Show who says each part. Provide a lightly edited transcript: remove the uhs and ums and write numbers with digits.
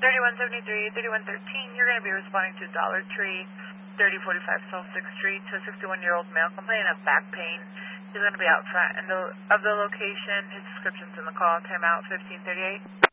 Speaker 1: 3173, 3113, you're going to be responding to Dollar Tree, 3045 South 6th Street, to a 61-year-old male complaining of back pain. He's going to be out front of the location. His description's in the call. Timeout 1538.